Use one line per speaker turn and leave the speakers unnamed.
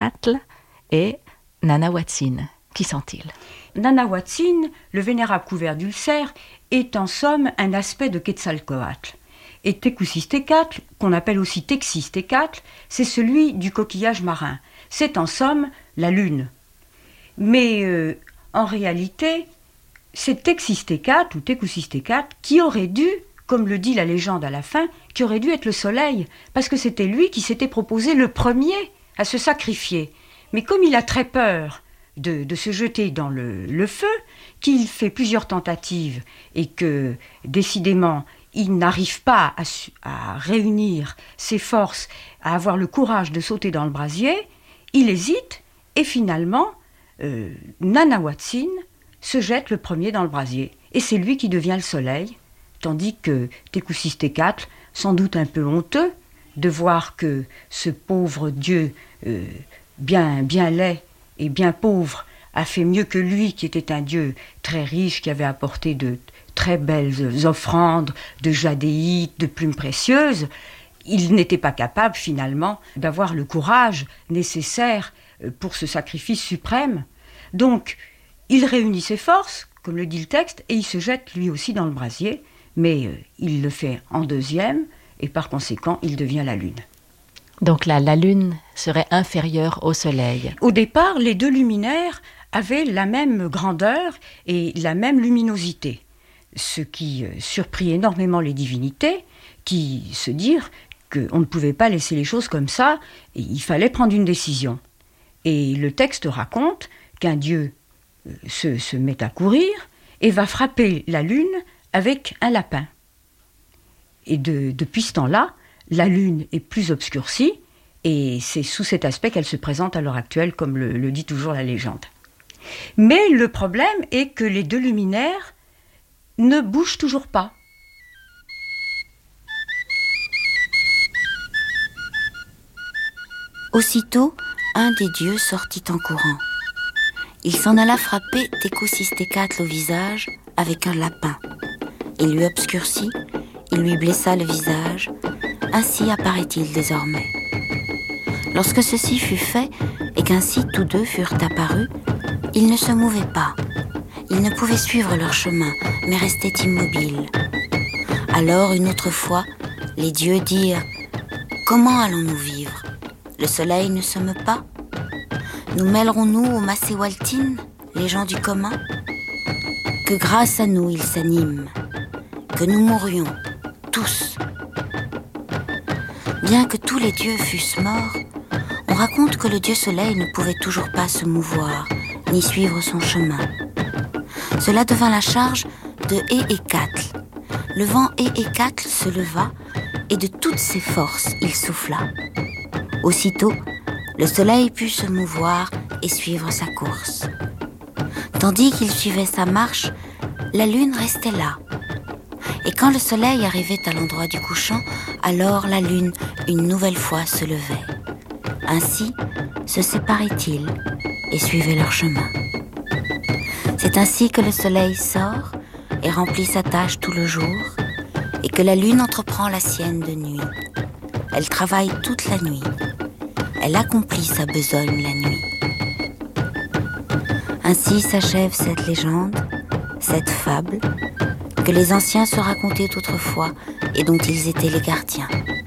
Quetzalcoatl et Nana Watson. Qui sont-ils?
Nana Watson, le vénérable couvert d'ulcères, est en somme un aspect de Quetzalcoatl. Et Tecoussistécatl, qu'on appelle aussi Texistécatl, c'est celui du coquillage marin. C'est en somme la lune. Mais en réalité, c'est Texistécatl ou Tecoussistécatl qui aurait dû, comme le dit la légende à la fin, qui aurait dû être le soleil, parce que c'était lui qui s'était proposé le premier à se sacrifier. Mais comme il a très peur de se jeter dans le feu, qu'il fait plusieurs tentatives et que, décidément, il n'arrive pas à réunir ses forces, à avoir le courage de sauter dans le brasier, il hésite et finalement, Nana Watson se jette le premier dans le brasier. Et c'est lui qui devient le soleil, tandis que Tecoussistécatl, sans doute un peu honteux de voir que ce pauvre dieu bien laid et bien pauvre a fait mieux que lui, qui était un dieu très riche, qui avait apporté de très belles offrandes, de jadéites, de plumes précieuses, il n'était pas capable finalement d'avoir le courage nécessaire pour ce sacrifice suprême. Donc, il réunit ses forces, comme le dit le texte, et il se jette lui aussi dans le brasier, mais il le fait en deuxième, et par conséquent, il devient la lune.
Donc la lune serait inférieure au soleil.
Au départ, les deux luminaires avaient la même grandeur et la même luminosité, ce qui surprit énormément les divinités, qui se dirent qu'on ne pouvait pas laisser les choses comme ça, et il fallait prendre une décision. Et le texte raconte qu'un dieu se met à courir et va frapper la lune avec un lapin. Et depuis ce temps-là, la lune est plus obscurcie, et c'est sous cet aspect qu'elle se présente à l'heure actuelle, comme le dit toujours la légende. Mais le problème est que les deux luminaires ne bougent toujours pas.
Aussitôt, un des dieux sortit en courant. Il s'en alla frapper Tecoussistécatl au visage avec un lapin. Il lui obscurcit, il lui blessa le visage, ainsi apparaît-il désormais. Lorsque ceci fut fait, et qu'ainsi tous deux furent apparus, ils ne se mouvaient pas. Ils ne pouvaient suivre leur chemin, mais restaient immobiles. Alors, une autre fois, les dieux dirent « Comment allons-nous vivre? Le soleil ne se meut pas? Nous mêlerons-nous aux Masséwaltines, les gens du commun? Que grâce à nous il s'anime, que nous mourions, tous. » Bien que tous les dieux fussent morts, on raconte que le dieu soleil ne pouvait toujours pas se mouvoir, ni suivre son chemin. Cela devint la charge de Éhécatl. Le vent Éhécatl se leva, et de toutes ses forces il souffla. Aussitôt, le soleil put se mouvoir et suivre sa course. Tandis qu'il suivait sa marche, la lune restait là. Et quand le soleil arrivait à l'endroit du couchant, alors la lune, une nouvelle fois, se levait. Ainsi se séparaient-ils et suivaient leur chemin. C'est ainsi que le soleil sort et remplit sa tâche tout le jour, et que la lune entreprend la sienne de nuit. Elle travaille toute la nuit. Elle accomplit sa besogne la nuit. Ainsi s'achève cette légende, cette fable, que les anciens se racontaient autrefois et dont ils étaient les gardiens.